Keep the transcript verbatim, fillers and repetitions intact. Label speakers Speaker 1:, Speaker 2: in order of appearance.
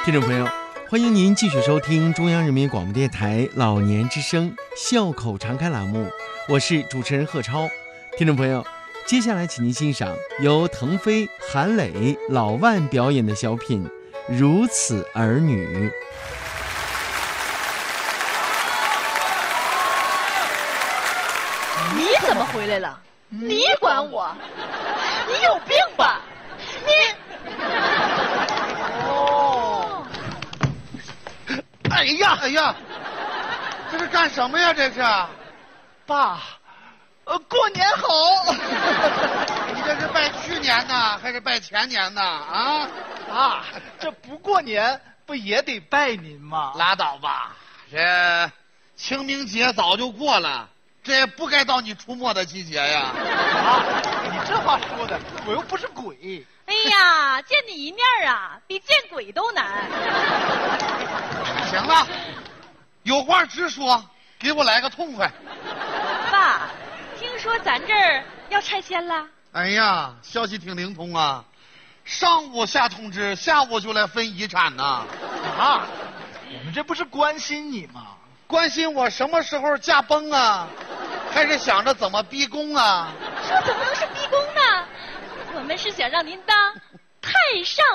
Speaker 1: 听众朋友，欢迎您继续收听中央人民广播电台老年之声笑口常开栏目，我是主持人贺超。听众朋友，接下来请您欣赏由腾飞、韩磊、老万表演的小品《如此儿女》。
Speaker 2: 你怎么回来了？你管我？你有病吧？你……
Speaker 3: 哦！哎呀哎呀，这是干什么呀？这是，
Speaker 2: 爸，呃，过年好！
Speaker 3: 你这是拜去年呢，还是拜前年呢？啊
Speaker 2: 啊，这不过年不也得拜您吗？
Speaker 3: 拉倒吧，这清明节早就过了。这也不该到你出没的季节呀！
Speaker 2: 啊，你这话说的，我又不是鬼。
Speaker 4: 哎呀，见你一面啊，比见鬼都难。
Speaker 3: 行了，有话直说，给我来个痛快。
Speaker 4: 爸，听说咱这儿要拆迁了？
Speaker 3: 哎呀，消息挺灵通啊！上午下通知，下午就来分遗产呢。
Speaker 2: 啊，我们这不是关心你吗？
Speaker 3: 关心我什么时候驾崩啊？还是想着怎么逼宫啊？
Speaker 4: 这怎么能是逼宫呢？我们是想让您当太上